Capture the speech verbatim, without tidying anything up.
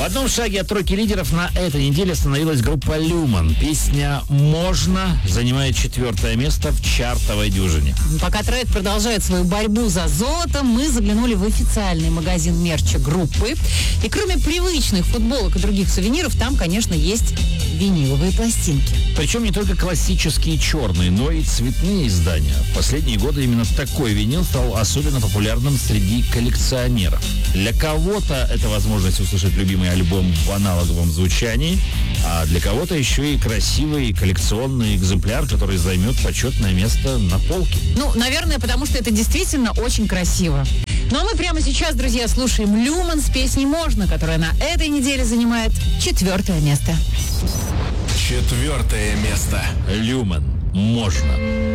одном шаге от тройки лидеров на этой неделе остановилась группа «Люман». Песня «Можно» занимает четвертое место в чартовой дюжине. Пока трек продолжает свою борьбу за золото, мы заглянули в официальный магазин мерча группы. И кроме привычных футболок и других сувениров, там, конечно, есть виниловые пластинки. Причем не только классические черные, но и цветные издания. В последние годы именно такой винил стал особенно популярным среди коллекционеров. Для кого-то это возможность услышать любимый альбом в аналоговом звучании, а для кого-то еще и красивый коллекционный экземпляр, который займет почетное место на полке. Ну, наверное, потому что это действительно очень красиво. Ну а мы прямо сейчас, друзья, слушаем «Люман» с песней «Можно», которая на этой неделе занимает четвертое место. Четвертое место. «Люман. Можно».